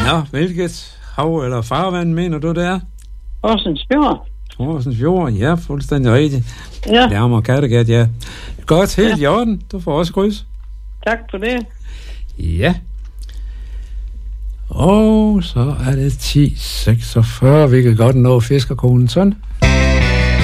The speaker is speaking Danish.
Nå, hvilket hav eller farvand mener du, det er? Horsens Fjord. Horsens Fjord, ja, fuldstændig rigtigt. Ja. Nærmere Kattegat, ja. Godt, helt i orden. Du får også kryds. Tak for det. Ja. Og så er det 10.46. Vi kan godt nå fiskerkonen sådan.